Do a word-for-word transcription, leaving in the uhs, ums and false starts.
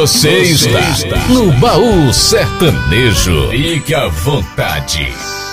Você, Você está, está no Baú Sertanejo. Fique à vontade.